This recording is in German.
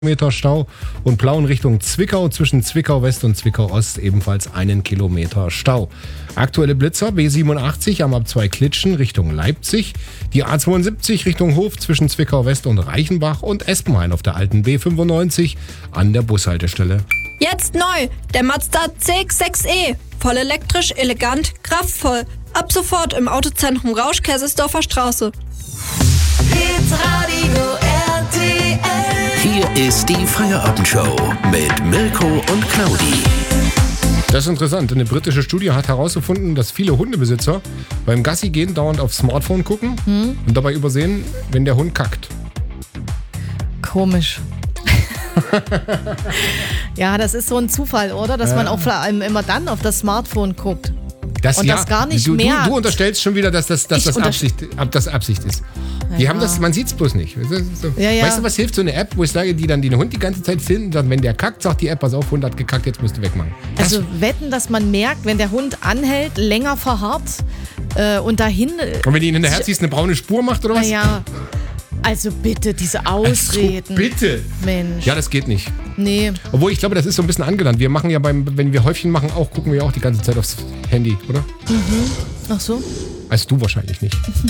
Kilometer Stau und Plauen Richtung Zwickau zwischen Zwickau West und Zwickau Ost ebenfalls 1 Kilometer Stau. Aktuelle Blitzer B87 am Ab2 Klitschen Richtung Leipzig, die A72 Richtung Hof zwischen Zwickau West und Reichenbach und Espenhain auf der alten B95 an der Bushaltestelle. Jetzt neu, der Mazda CX-6e. Voll elektrisch, elegant, kraftvoll. Ab sofort im Autozentrum Rausch, Kaisersdorfer Straße. Hitradio RTL. Hier ist die Feierabendshow mit Mirko und Claudi. Das ist interessant. Eine britische Studie hat herausgefunden, dass viele Hundebesitzer beim Gassi gehen dauernd aufs Smartphone gucken und dabei übersehen, wenn der Hund kackt. Komisch. Ja, das ist so ein Zufall, oder? Dass man auch vor allem immer dann auf das Smartphone guckt. Das gar nicht merkt. Du unterstellst schon wieder, dass das Absicht ist. Die haben das, man sieht es bloß nicht. So. Ja. Weißt du, was hilft so eine App, wo ich sage, die dann den Hund die ganze Zeit filmt und sagt, wenn der kackt, sagt die App, pass auf, Hund hat gekackt, jetzt musst du wegmachen. Also wetten, dass man merkt, wenn der Hund anhält, länger verharrt und dahin... Und wenn die ihn hinterher ziehst, eine braune Spur macht oder was? Naja, also bitte, diese Ausreden. Also, bitte. Mensch. Ja, das geht nicht. Nee. Obwohl, ich glaube, das ist so ein bisschen angelangt. Wir machen ja wenn wir Häufchen machen, gucken wir auch die ganze Zeit aufs Handy, oder? Ach so. Also du wahrscheinlich nicht.